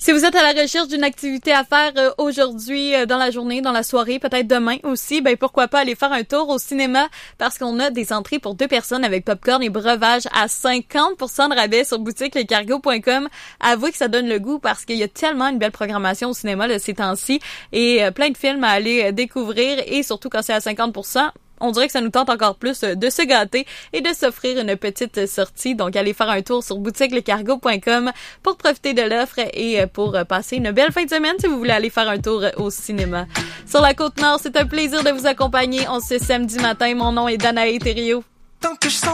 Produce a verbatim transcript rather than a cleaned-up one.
Si vous êtes à la recherche d'une activité à faire euh, aujourd'hui, euh, dans la journée, dans la soirée, peut-être demain aussi, ben pourquoi pas aller faire un tour au cinéma parce qu'on a des entrées pour deux personnes avec popcorn et breuvage à cinquante pour cent de rabais sur boutique le cargo point com. Avouez que ça donne le goût parce qu'il y a tellement une belle programmation au cinéma là, ces temps-ci et euh, plein de films à aller euh, découvrir et surtout quand c'est à cinquante pour cent. On dirait que ça nous tente encore plus de se gâter et de s'offrir une petite sortie. Donc, allez faire un tour sur boutique le cargo point com pour profiter de l'offre et pour passer une belle fin de semaine si vous voulez aller faire un tour au cinéma. Sur la Côte-Nord, c'est un plaisir de vous accompagner. On se samedi matin. Mon nom est Danae Thériault. Tant que je sens